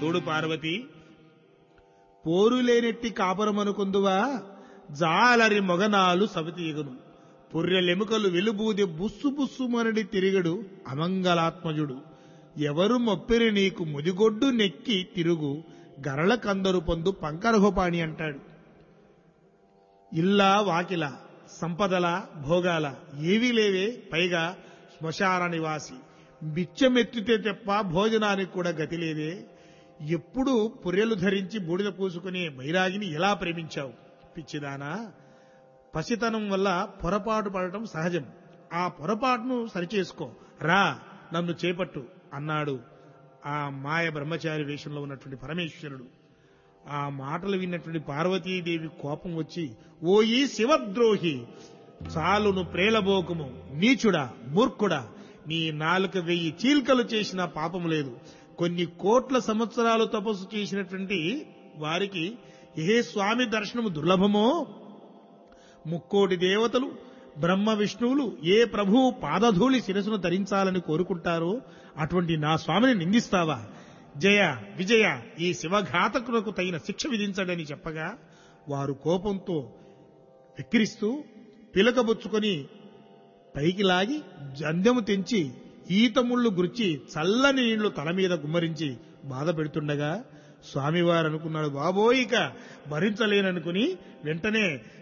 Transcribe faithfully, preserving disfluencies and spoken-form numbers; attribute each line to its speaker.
Speaker 1: చూడు పార్వతి, పోరులేనెట్టి కాపురమనుకుందువా, జాలరి మొగనాలు సవితీగను, పుర్రెలెముకలు వెలుబూది బుస్సు బుస్సుమనడి తిరిగడు అమంగళాత్మజుడు, ఎవరు మొప్పిరి నీకు ముదిగొడ్డు నెక్కి తిరుగు, గరళ కందరు పొందు పంకరహోపాణి అంటాడు. ఇల్లా వాకిల సంపదల భోగాల ఏవీ లేవే, పైగా శ్మశాన నివాసి, బిచ్చమెత్తితే తప్ప భోజనానికి కూడా గతి లేదే, ఎప్పుడు పుర్రెలు ధరించి బూడిద పూసుకునే బైరాగిని ఎలా ప్రేమించావు పిచ్చిదానా, పసితనం వల్ల పొరపాటు పడటం సహజం, ఆ పొరపాటును సరిచేసుకో, రా నన్ను చేపట్టు అన్నాడు ఆ మాయ బ్రహ్మచారి వేషంలో ఉన్నటువంటి పరమేశ్వరుడు. ఆ మాటలు విన్నటువంటి పార్వతీదేవి కోపం వచ్చి, ఓ ఈ శివద్రోహి, చాలును ప్రేలబోకుము, నీచుడా మూర్ఖుడా, నీ నాలుక వెయ్యి చీల్కలు చేసిన పాపము లేదు, కొన్ని కోట్ల సంవత్సరాలు తపస్సు చేసినటువంటి వారికి ఏ స్వామి దర్శనము దుర్లభమో, ముక్కోటి దేవతలు బ్రహ్మ విష్ణువులు ఏ ప్రభువు పాదధూళి శిరసును ధరించాలని కోరుకుంటారో అటువంటి నా స్వామిని నిందిస్తావా, జయ విజయ, ఈ శివఘాతకులకు తగిన శిక్ష విధించడని చెప్పగా వారు కోపంతో వెక్కిరిస్తూ పిలకబుచ్చుకొని పైకి లాగి జంధ్యము తెంచి ఈతముళ్లు గుర్చి చల్లని నీళ్లు తల మీద గుమ్మరించి బాధ పెడుతుండగా స్వామివారు అనుకున్నాడు, బాబోయిక భరించలేననుకుని వెంటనే